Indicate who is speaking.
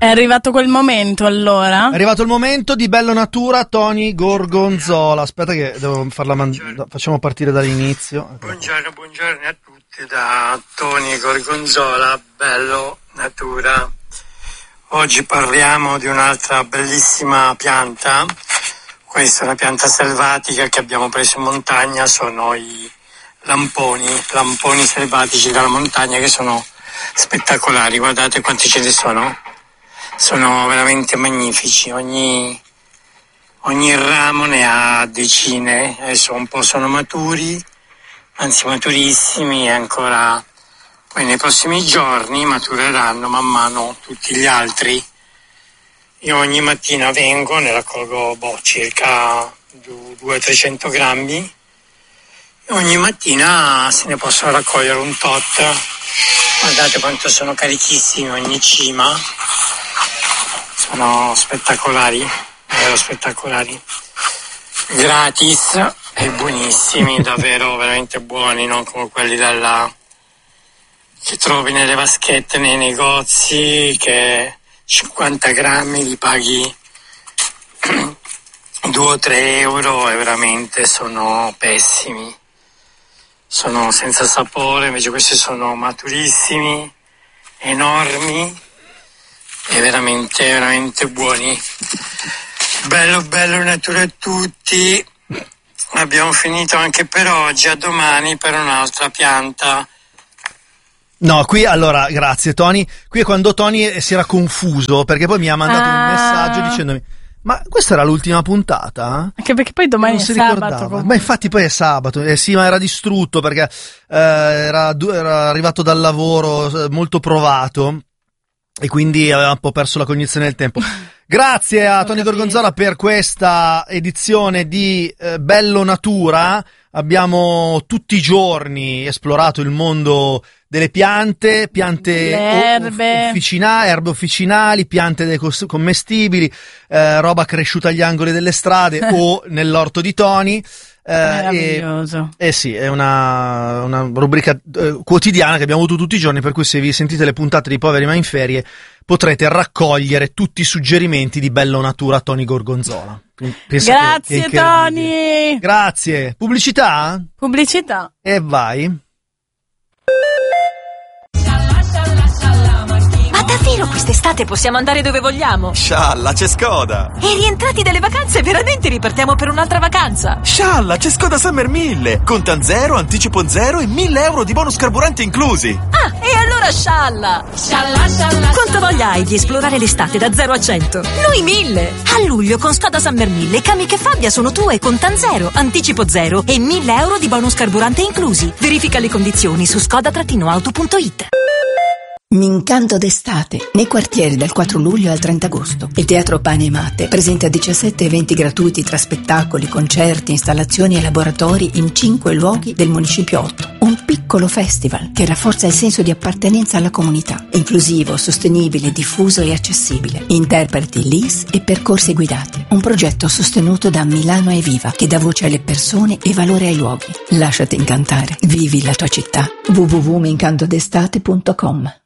Speaker 1: È arrivato quel momento, allora?
Speaker 2: È arrivato il momento di Bello Natura, Tony Gorgonzola. Aspetta che devo farla facciamo partire dall'inizio.
Speaker 3: Buongiorno a tutti da Tony Gorgonzola, Bello Natura. Oggi parliamo di un'altra bellissima pianta. Questa è una pianta selvatica che abbiamo preso in montagna, sono i lamponi selvatici dalla montagna che sono spettacolari. Guardate quanti ce ne sono veramente magnifici. Ogni ramo ne ha decine, adesso un po' sono maturi, anzi maturissimi, e ancora poi nei prossimi giorni matureranno man mano tutti gli altri. Io ogni mattina vengo, ne raccolgo circa 200-300 grammi, e ogni mattina se ne possono raccogliere un tot. Guardate quanto sono carichissimi ogni cima, sono spettacolari, davvero spettacolari, gratis e buonissimi, davvero veramente buoni, non come quelli che trovi nelle vaschette nei negozi, che 50 grammi li paghi 2 o 3 euro e veramente sono pessimi, sono senza sapore. Invece questi sono maturissimi, enormi e veramente veramente buoni. Bello natura a tutti. Abbiamo finito anche per oggi, a domani per un'altra pianta.
Speaker 2: No, qui allora, grazie Tony. Qui è quando Tony si era confuso, perché poi mi ha mandato un messaggio dicendomi: ma questa era l'ultima puntata?
Speaker 1: Anche perché poi domani è sabato.
Speaker 2: Ma infatti poi è sabato, sì, ma era distrutto perché era arrivato dal lavoro molto provato e quindi aveva un po' perso la cognizione del tempo. Grazie a Tony Gorgonzola per questa edizione di Bello Natura. Abbiamo tutti i giorni esplorato il mondo delle piante erbe officinali, piante commestibili, roba cresciuta agli angoli delle strade o nell'orto di Tony.
Speaker 1: Meraviglioso.
Speaker 2: Sì, è una rubrica quotidiana che abbiamo avuto tutti i giorni, per cui se vi sentite le puntate di Poveri ma in ferie potrete raccogliere tutti i suggerimenti di Bello Natura Tony Gorgonzola.
Speaker 1: Grazie Tony.
Speaker 2: Grazie. Pubblicità? E vai.
Speaker 4: Davvero quest'estate possiamo andare dove vogliamo?
Speaker 5: Scialla, c'è Skoda!
Speaker 4: E rientrati dalle vacanze veramente ripartiamo per un'altra vacanza?
Speaker 5: Scialla, c'è Skoda Summer 1000! Contan 0, anticipo 0 e 1.000 euro di bonus carburante inclusi!
Speaker 4: Ah, e allora scialla! Scialla! Quanta voglia hai di esplorare l'estate da 0 a 100? Noi 1000! A luglio con Skoda Summer 1000 Kamiq e Fabia sono tue con Contan 0, anticipo 0 e 1.000 euro di bonus carburante inclusi. Verifica le condizioni su skoda-auto.it.
Speaker 6: M'incanto d'estate, nei quartieri dal 4 luglio al 30 agosto. Il Teatro Pane e Mate presenta 17 eventi gratuiti tra spettacoli, concerti, installazioni e laboratori in 5 luoghi del Municipio 8. Un piccolo festival che rafforza il senso di appartenenza alla comunità. Inclusivo, sostenibile, diffuso e accessibile. Interpreti, LIS e percorsi guidati. Un progetto sostenuto da Milano è Viva, che dà voce alle persone e valore ai luoghi. Lasciati incantare. Vivi la tua città. www.mincantodestate.com